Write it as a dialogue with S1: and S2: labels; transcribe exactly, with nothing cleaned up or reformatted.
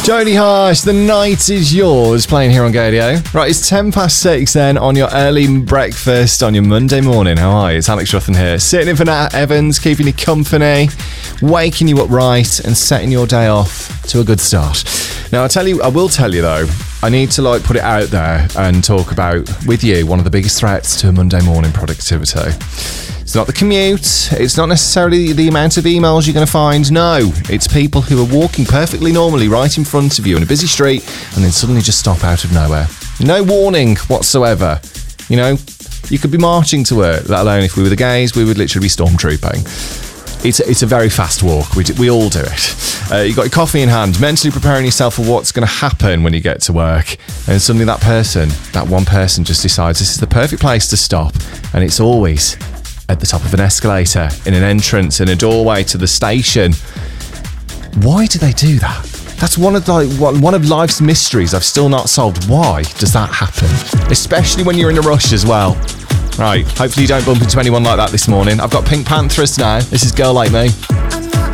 S1: Jodie Harsh, The Night Is Yours, playing here on Gadio. Right, it's ten past six then on your early breakfast on your Monday morning. How are you? It's Alex Ruffin here, sitting in for Nat Evans, keeping you company, waking you up right and setting your day off to a good start. Now, I tell you, I will tell you though, I need to like put it out there and talk about with you one of the biggest threats to Monday morning productivity. It's not the commute, it's not necessarily the amount of emails you're going to find, no. It's people who are walking perfectly normally right in front of you in a busy street and then suddenly just stop out of nowhere. No warning whatsoever. You know, you could be marching to work, let alone if we were the gays, we would literally be stormtrooping. It's, it's a very fast walk, we, we all do it. Uh, you've got your coffee in hand, mentally preparing yourself for what's going to happen when you get to work. And suddenly that person, that one person just decides this is the perfect place to stop. And it's always at the top of an escalator, in an entrance, in a doorway to the station. Why do they do that? That's one of the one of life's mysteries I've still not solved. Why does that happen? Especially when you're in a rush as well. Right, hopefully you don't bump into anyone like that this morning. I've got Pink Panthers now. This is Girl Like Me.